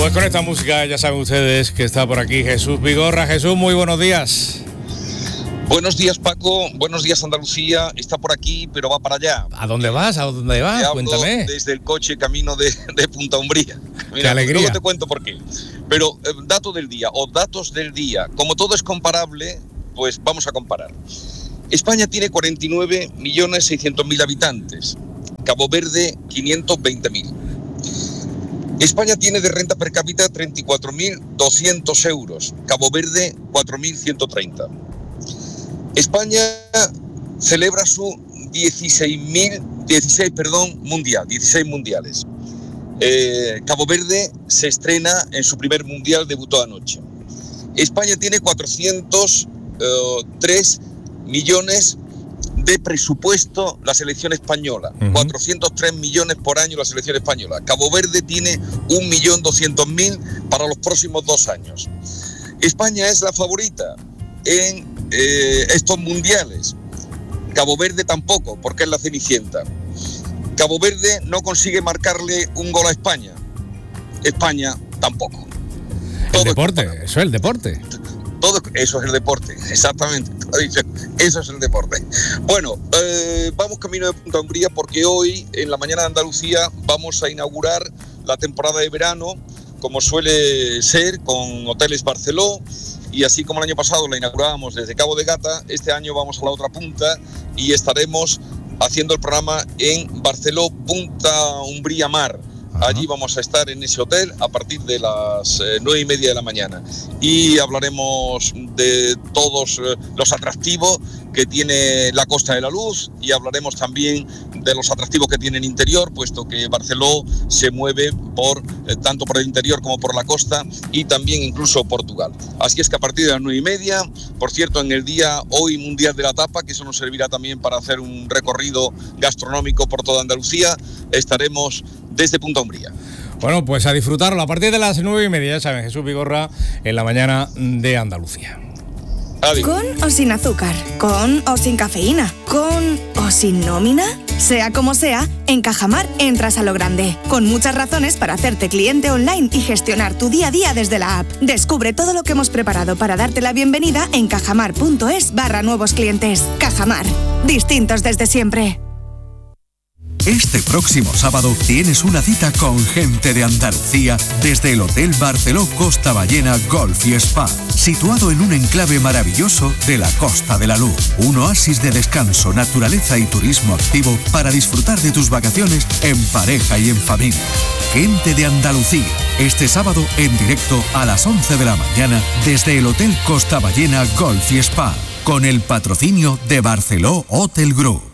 Pues con esta música ya saben ustedes que está por aquí Jesús Vigorra. Jesús, muy buenos días. Buenos días, Paco. Buenos días, Andalucía. Está por aquí, pero va para allá. ¿A dónde vas? ¿A dónde vas? Cuéntame. Desde el coche camino de Punta Umbría. Mira, ¡qué alegría! Luego te cuento por qué. Pero datos del día. Como todo es comparable, pues vamos a comparar. España tiene 49.600.000 habitantes. Cabo Verde, 520.000. España tiene de renta per cápita 34.200 euros. Cabo Verde, 4.130. España celebra su 16 mundiales. Cabo Verde se estrena en su primer mundial, debutó anoche. España tiene 403 millones de presupuesto la selección española. 403 millones por año la selección española. Cabo Verde tiene 1.200.000 para los próximos 2 años. España es la favorita en estos mundiales. Cabo Verde tampoco, porque es la cenicienta. Cabo Verde no consigue marcarle un gol a España. España tampoco. El deporte, eso es el deporte. Eso es el deporte, exactamente. Eso es el deporte. Bueno, vamos camino de Punta Umbría porque hoy, en la mañana de Andalucía, vamos a inaugurar la temporada de verano, como suele ser, con Hoteles Barceló. Y así como el año pasado la inaugurábamos desde Cabo de Gata, este año vamos a la otra punta y estaremos haciendo el programa en Barceló, Punta Umbría Mar. Allí vamos a estar en ese hotel a partir de las 9:30 de la mañana y hablaremos de todos los atractivos que tiene la Costa de la Luz y hablaremos también de los atractivos que tiene el interior, puesto que Barceló se mueve tanto por el interior como por la costa y también incluso Portugal. Así es que a partir de las 9:30, por cierto, en el día hoy Mundial de la Tapa, que eso nos servirá también para hacer un recorrido gastronómico por toda Andalucía, estaremos desde Punta Umbría. Bueno, pues a disfrutarlo a partir de las 9:30, ya saben, Jesús Vigorra en la mañana de Andalucía. Adiós. ¿Con o sin azúcar? ¿Con o sin cafeína? ¿Con o sin nómina? Sea como sea, en Cajamar entras a lo grande, con muchas razones para hacerte cliente online y gestionar tu día a día desde la app. Descubre todo lo que hemos preparado para darte la bienvenida en cajamar.es/nuevos clientes. Cajamar, distintos desde siempre. Este próximo sábado tienes una cita con gente de Andalucía desde el Hotel Barceló Costa Ballena Golf y Spa, situado en un enclave maravilloso de la Costa de la Luz. Un oasis de descanso, naturaleza y turismo activo para disfrutar de tus vacaciones en pareja y en familia. Gente de Andalucía, este sábado en directo a las 11 de la mañana desde el Hotel Costa Ballena Golf y Spa, con el patrocinio de Barceló Hotel Group.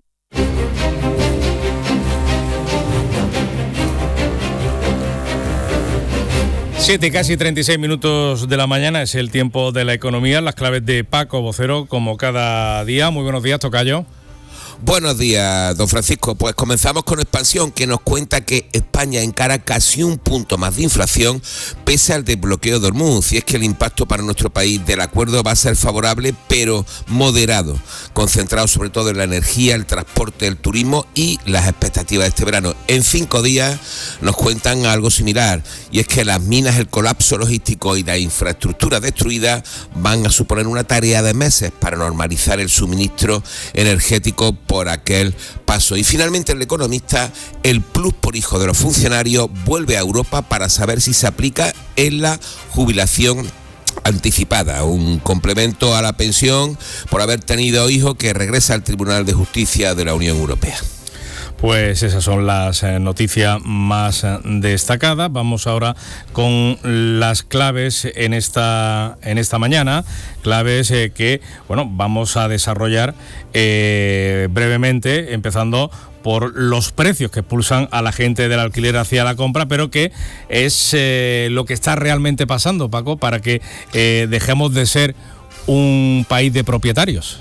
7, casi 36 minutos de la mañana, es el tiempo de la economía, las claves de Paco Vocero, como cada día. Muy buenos días, tocayo. Buenos días, don Francisco. Pues comenzamos con Expansión, que nos cuenta que España encara casi un punto más de inflación pese al desbloqueo de Hormuz. Y es que el impacto para nuestro país del acuerdo va a ser favorable, pero moderado, concentrado sobre todo en la energía, el transporte, el turismo y las expectativas de este verano. En 5 días nos cuentan algo similar, y es que las minas, el colapso logístico y la infraestructura destruida van a suponer una tarea de meses para normalizar el suministro energético por aquel paso. Y finalmente El Economista, el plus por hijo de los funcionarios vuelve a Europa para saber si se aplica en la jubilación anticipada, un complemento a la pensión por haber tenido hijos que regresa al Tribunal de Justicia de la Unión Europea. Pues esas son las noticias más destacadas. Vamos ahora con las claves en esta mañana, claves que vamos a desarrollar brevemente, empezando por los precios que expulsan a la gente del alquiler hacia la compra, pero que es lo que está realmente pasando, Paco, para que dejemos de ser un país de propietarios.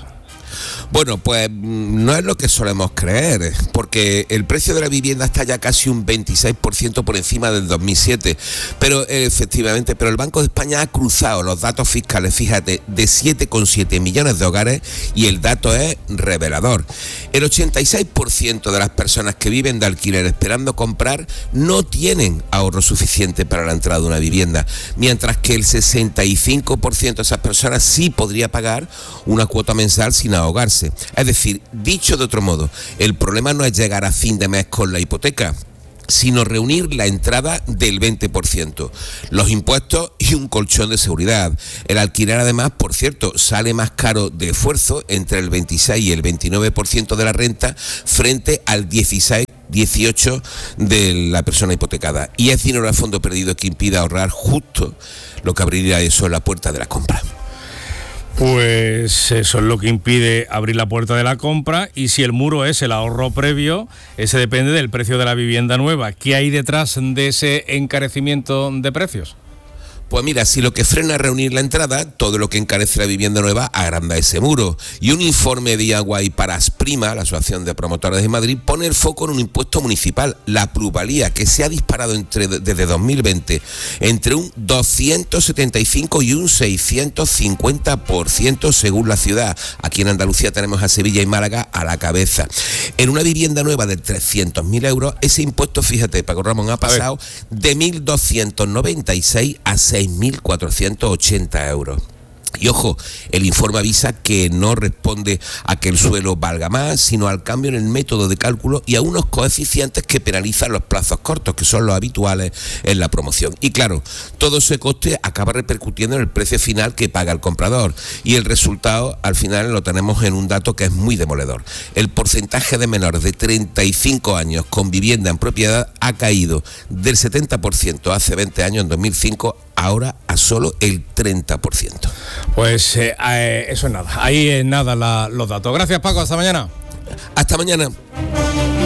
Bueno, pues no es lo que solemos creer, porque el precio de la vivienda está ya casi un 26% por encima del 2007, pero efectivamente, el Banco de España ha cruzado los datos fiscales, fíjate, de 7,7 millones de hogares, y el dato es revelador. El 86% de las personas que viven de alquiler esperando comprar no tienen ahorro suficiente para la entrada de una vivienda, mientras que el 65% de esas personas sí podría pagar una cuota mensual sin ahogarse. Es decir, dicho de otro modo, el problema no es llegar a fin de mes con la hipoteca, sino reunir la entrada del 20%, los impuestos y un colchón de seguridad. El alquiler, además, por cierto, sale más caro de esfuerzo, entre el 26 y el 29% de la renta, frente al 18 de la persona hipotecada. Y es dinero a fondo perdido que impide ahorrar, justo lo que abriría eso en la puerta de la compra. Pues eso es lo que impide abrir la puerta de la compra, y si el muro es el ahorro previo, ese depende del precio de la vivienda nueva. ¿Qué hay detrás de ese encarecimiento de precios? Pues mira, si lo que frena es reunir la entrada, todo lo que encarece la vivienda nueva agranda ese muro. Y un informe de Agua y Parasprima, la Asociación de Promotores de Madrid, pone el foco en un impuesto municipal, la plusvalía, que se ha disparado desde 2020 entre un 275 y un 650% según la ciudad. Aquí en Andalucía tenemos a Sevilla y Málaga a la cabeza. En una vivienda nueva de 300.000 euros, ese impuesto, fíjate, Paco Ramón, ha pasado de 1.296 a 6.480 euros. Y ojo, el informe avisa que no responde a que el suelo valga más, sino al cambio en el método de cálculo y a unos coeficientes que penalizan los plazos cortos, que son los habituales en la promoción. Y claro, todo ese coste acaba repercutiendo en el precio final que paga el comprador, y el resultado al final lo tenemos en un dato que es muy demoledor. El porcentaje de menores de 35 años con vivienda en propiedad ha caído del 70% hace 20 años, en 2005, ahora a solo el 30%. Pues eso es nada. Ahí es nada los datos. Gracias, Paco. Hasta mañana. Hasta mañana.